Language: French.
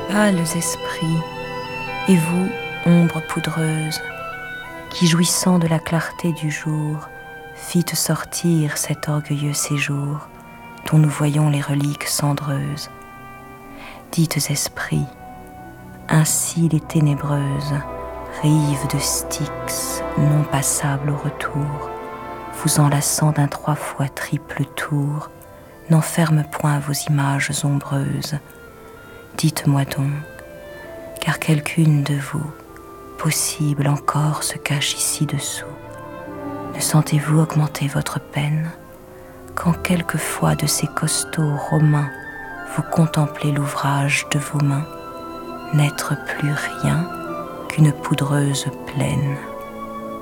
Pâles esprits, et vous, ombre poudreuse, qui jouissant de la clarté du jour, fîtes sortir cet orgueilleux séjour, dont nous voyons les reliques cendreuses. Dites esprits, ainsi les ténébreuses rives de Styx, non passables au retour, vous enlaçant d'un 3 fois triple tour, n'enferment point vos images ombreuses. Dites-moi donc, car quelqu'une de vous, possible encore, se cache ici dessous. Ne sentez-vous augmenter votre peine, quand quelquefois de ces costauds romains vous contemplez l'ouvrage de vos mains, n'être plus rien qu'une poudreuse plaine.